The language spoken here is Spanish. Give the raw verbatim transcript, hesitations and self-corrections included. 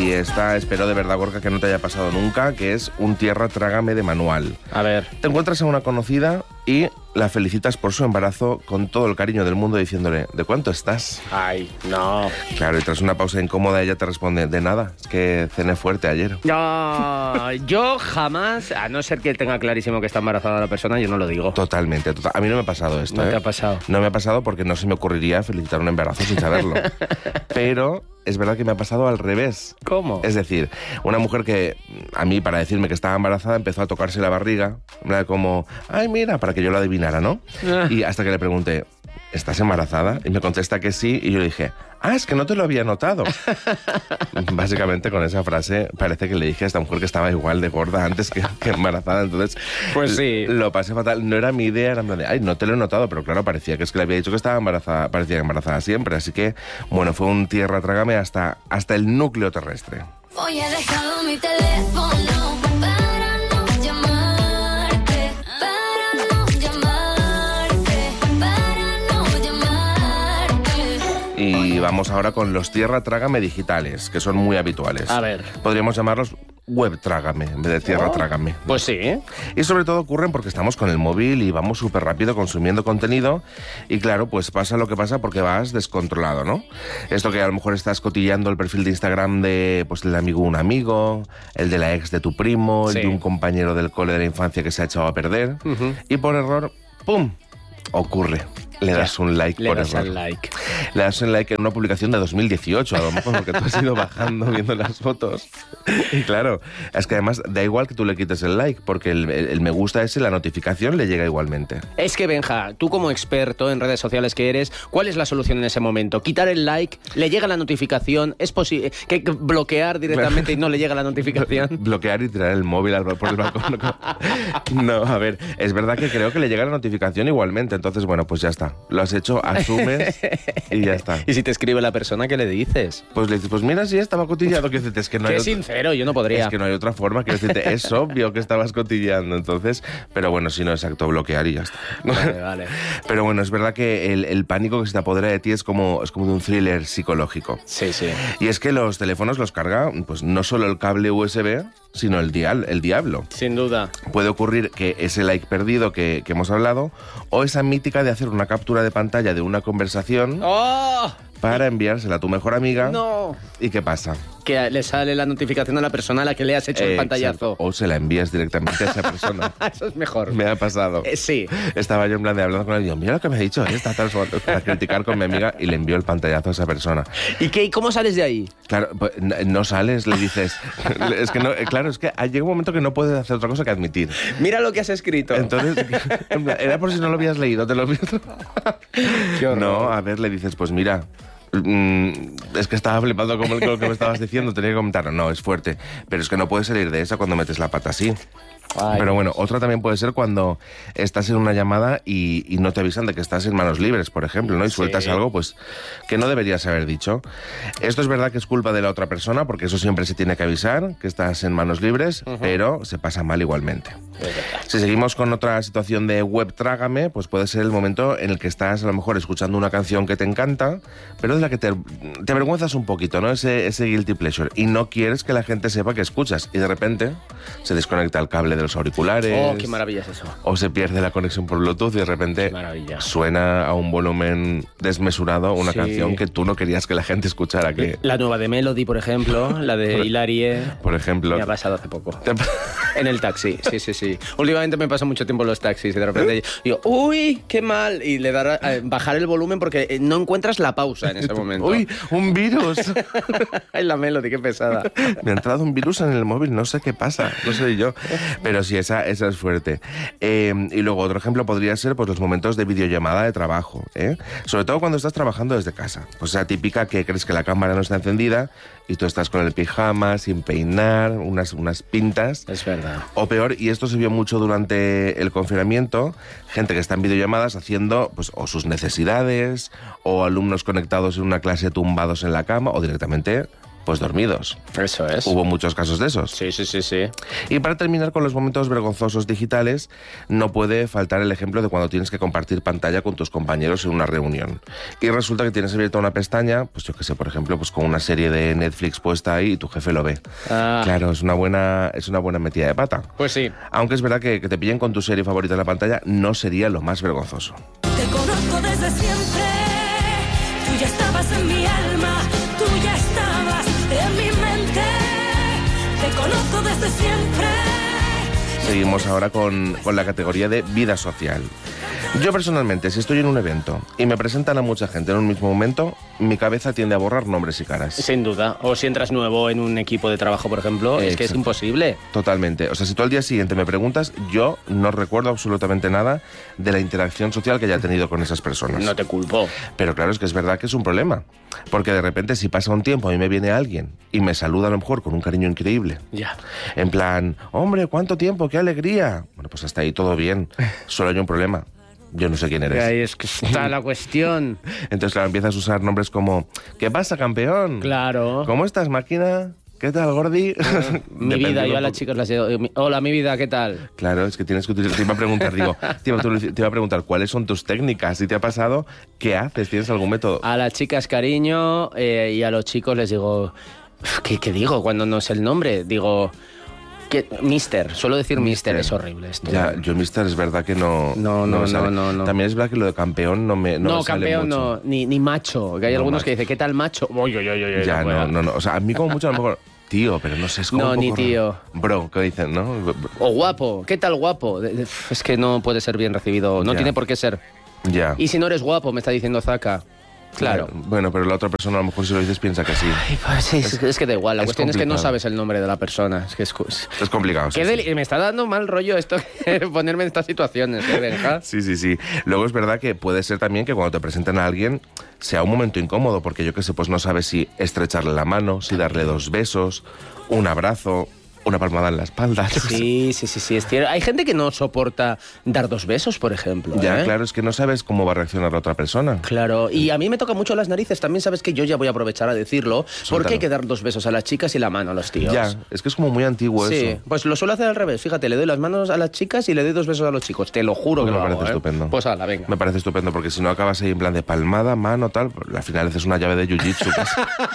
Y esta espero de verdad, Gorka, que no te haya pasado nunca, que es un tierra trágame de manual. A ver. Te encuentras a una conocida y la felicitas por su embarazo con todo el cariño del mundo diciéndole, ¿de cuánto estás? Ay, no. Claro, y tras una pausa incómoda ella te responde, de nada, es que cené fuerte ayer. No, yo jamás, a no ser que tenga clarísimo que está embarazada la persona, yo no lo digo. Totalmente, total. A mí no me ha pasado esto. ¿No ¿eh? te ha pasado? No me ha pasado porque no se me ocurriría felicitar un embarazo sin saberlo. Pero es verdad que me ha pasado al revés. ¿Cómo? Es decir, una mujer que a mí, para decirme que estaba embarazada, empezó a tocarse la barriga, como, ay, mira, para que yo lo adivinara, ¿no? Y hasta que le pregunté, ¿estás embarazada? Y me contesta que sí, y yo le dije, ah, es que no te lo había notado. Básicamente con esa frase parece que le dije a esta mujer que estaba igual de gorda antes que, que embarazada, entonces pues sí, lo pasé fatal. No era mi idea, era en plan de, ay, no te lo he notado, pero claro, parecía que es que le había dicho que estaba embarazada, parecía embarazada siempre, así que, bueno, fue un tierra trágame hasta, hasta el núcleo terrestre. Hoy he dejado mi teléfono para no llamarte, para no llamarte, para no llamarte. Y vamos ahora con los tierra trágame digitales, que son muy habituales. A ver. Podríamos llamarlos web trágame, en vez de tierra Oh, trágame. Pues sí, ¿eh? Y sobre todo ocurren porque estamos con el móvil y vamos súper rápido consumiendo contenido y claro, pues pasa lo que pasa porque vas descontrolado, ¿no? Esto que a lo mejor estás cotilleando el perfil de Instagram de, pues, el amigo de un amigo, el de la ex de tu primo, Sí. el de un compañero del cole de la infancia que se ha echado a perder Uh-huh. y por error, ¡pum!, ocurre. Le das un like Le por das error. al like. Le das un like en una publicación de dos mil dieciocho, a lo mejor, porque tú has ido bajando viendo las fotos. Y claro, es que además da igual que tú le quites el like, porque el, el, el me gusta ese, la notificación le llega igualmente. Es que, Benja, tú como experto en redes sociales que eres, ¿cuál es la solución en ese momento? ¿Quitar el like? ¿Le llega la notificación? ¿Es posible que que bloquear directamente y no le llega la notificación? Bloquear y tirar el móvil al, por el balcón. No, a ver, es verdad que creo que le llega la notificación igualmente, entonces, bueno, pues ya está. Lo has hecho, asumes y ya está. ¿Y si te escribe la persona, qué le dices? Pues le dices, pues mira, sí, estaba cotilleando. Que es que no hay Qué otra- sincero, yo no podría. Es que no hay otra forma, quiero decirte, es obvio que estabas cotilleando, entonces, pero bueno, si no, exacto, bloquear y ya está. Vale, vale. Pero bueno, es verdad que el, el pánico que se te apodera de ti es como, es como de un thriller psicológico. Sí, sí. Y es que los teléfonos los carga, pues no solo el cable U S B, sino el, dial, el diablo. Sin duda. Puede ocurrir que ese like perdido que, que hemos hablado, o esa mítica de hacer una captura de pantalla de una conversación ¡Oh! para enviársela a tu mejor amiga. ¡No! ¿Y qué pasa? Que le sale la notificación a la persona a la que le has hecho el Eh, pantallazo. exacto. O se la envías directamente a esa persona. Eso es mejor. Me ha pasado. Eh, sí. Estaba yo en plan de hablando con él y digo, mira lo que me ha dicho esta, tal, sual", para criticar con mi amiga y le envió el pantallazo a esa persona. ¿Y qué? ¿Y cómo sales de ahí? Claro, pues, n- no sales, le dices. Es que no, eh, claro, es que llega un momento que no puedes hacer otra cosa que admitir. Mira lo que has escrito. Entonces, en plan, era por si no lo habías leído, te lo pido. Qué horror. No, a ver, le dices, pues mira, mm, es que estaba flipando con lo que me estabas diciendo, tenía que comentarlo. No, es fuerte, pero es que no puedes salir de esa cuando metes la pata así. Ay. Pero bueno, otra también puede ser cuando estás en una llamada y, y no te avisan de que estás en manos libres, por ejemplo, ¿no? Y Sí. sueltas algo, pues, que no deberías haber dicho. Esto es verdad que es culpa de la otra persona, porque eso siempre se tiene que avisar, que estás en manos libres, Ujú. pero se pasa mal igualmente. Es verdad. Si seguimos con otra situación de web trágame, pues puede ser el momento en el que estás a lo mejor escuchando una canción que te encanta, pero de la que te, te avergüenzas un poquito, ¿no? Ese, ese guilty pleasure. Y no quieres que la gente sepa que escuchas. Y de repente se desconecta el cable de los auriculares. Oh, qué maravilla es eso. O se pierde la conexión por Bluetooth y de repente Qué maravilla. suena a un volumen desmesurado una Sí. canción que tú no querías que la gente escuchara. Que, La nueva de Melody, por ejemplo, la de Por- Hilarie. por ejemplo... Me ha pasado hace poco. te- En el taxi, sí, sí, sí. Últimamente me paso mucho tiempo en los taxis y de repente digo, uy, qué mal. Y le dará a bajar el volumen porque eh, no encuentras la pausa en ese momento. ¡Uy, un virus! Ay, la Melody, qué pesada. Me ha entrado un virus en el móvil, no sé qué pasa, no sé yo. Pero sí, esa, esa es fuerte. Eh, y luego otro ejemplo podría ser pues, los momentos de videollamada de trabajo. ¿eh? Sobre todo cuando estás trabajando desde casa. Pues esa típica que crees que la cámara no está encendida y tú estás con el pijama, sin peinar, unas, unas pintas. Es verdad. O peor, y esto se vio mucho durante el confinamiento, gente que está en videollamadas haciendo pues, o sus necesidades, o alumnos conectados en una clase tumbados en la cama, o directamente pues dormidos. Eso es. Hubo muchos casos de esos. Sí, sí, sí, sí. Y para terminar con los momentos vergonzosos digitales, no puede faltar el ejemplo de cuando tienes que compartir pantalla con tus compañeros en una reunión. Y resulta que tienes abierta una pestaña, pues yo qué sé, por ejemplo, pues con una serie de Netflix puesta ahí y tu jefe lo ve. Ah. Claro, es una buena, es una buena metida de pata. Pues sí. Aunque es verdad que, que te pillen con tu serie favorita en la pantalla no sería lo más vergonzoso. Te conozco desde siempre, tú ya estabas en mi alma, tú ya estabas en mi mente, te conozco desde siempre. Seguimos ahora con, con la categoría de vida social. Yo personalmente, si estoy en un evento y me presentan a mucha gente en un mismo momento, mi cabeza tiende a borrar nombres y caras. Sin duda. O si entras nuevo en un equipo de trabajo, por ejemplo, es que es Exacto. imposible. Totalmente. O sea, si tú al día siguiente me preguntas, yo no recuerdo absolutamente nada de la interacción social que haya tenido con esas personas. No te culpo. Pero claro, es que es verdad que es un problema. Porque de repente, si pasa un tiempo, a mí me viene alguien y me saluda a lo mejor con un cariño increíble. Ya. En plan, hombre, ¿cuánto tiempo? ¡Qué alegría! Bueno, pues hasta ahí todo bien. Solo hay un problema. Yo no sé quién eres. Ahí es que está la cuestión. Entonces, claro, empiezas a usar nombres como ¿qué pasa, campeón? Claro. ¿Cómo estás, máquina? ¿Qué tal, Gordi? Mi Dependiendo vida, yo a un las poco. chicas las digo, hola, mi vida, ¿qué tal? Claro, es que tienes que utilizar. Te iba a preguntar, digo, te iba, te iba a preguntar cuáles son tus técnicas. Si te ha pasado, ¿qué haces? ¿Tienes algún método? A las chicas cariño eh, y a los chicos les digo, ¿qué, qué digo cuando no sé el nombre? Digo, ¿qué? Mister, suelo decir mister, Mister. es horrible esto. Ya, yo, mister, es verdad que no. No, no, me sale. no, no, no. También es verdad que lo de campeón no me. No, No, me sale campeón mucho. no, ni, ni macho. Que hay No, algunos macho. que dicen, ¿qué tal macho? Uy, uy, uy, uy, Ya, puedo. no, no, no. O sea, a mí como mucho a lo mejor. Tío, pero no sé, es como No, un ni poco tío. raro. Bro, ¿qué dicen, no? O guapo, ¿qué tal guapo? De- de- Es que no puede ser bien recibido, no Ya. tiene por qué ser. Ya. Y si no eres guapo, me está diciendo Zaka. Claro. Bueno, pero la otra persona a lo mejor si lo dices piensa que sí. Ay, pues sí, es, es que da igual, la es cuestión es que no complicado. sabes el nombre de la persona. Es que es... es- Es complicado. sí, Qué sí. deli- Me está dando mal rollo esto, ponerme en estas situaciones, ¿eh, Benja? Sí, sí, sí. Luego es verdad que puede ser también que cuando te presenten a alguien sea un momento incómodo, porque yo qué sé, pues no sabes si estrecharle la mano, si darle dos besos, un abrazo, una palmada en la espalda. yo qué sé. Sí, sí, sí, sí, es cierto. Hay gente que no soporta dar dos besos, por ejemplo. Ya, ¿eh? claro, es que no sabes cómo va a reaccionar la otra persona. Claro, y a mí me toca mucho las narices, también sabes que yo ya voy a aprovechar a decirlo, porque hay que dar dos besos a las chicas y la mano a los tíos. Ya, es que es como muy antiguo Sí, eso. pues lo suelo hacer al revés, fíjate, le doy las manos a las chicas y le doy dos besos a los chicos, te lo juro Pues que me lo parece hago, ¿eh? estupendo. Pues ala, venga. Me parece estupendo, porque si no acabas ahí en plan de palmada, mano, tal, al final haces una llave de jiu-jitsu. casi.